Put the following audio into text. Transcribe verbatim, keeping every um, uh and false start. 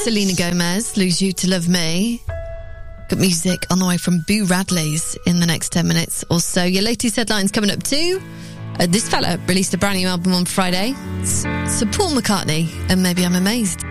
Selena Gomez, Lose You to Love Me. Got music on the way from Boo Radley's in the next ten minutes or so. Your latest headlines coming up too. Uh, this fella released a brand new album on Friday. It's Sir Paul McCartney, and Maybe I'm Amazed.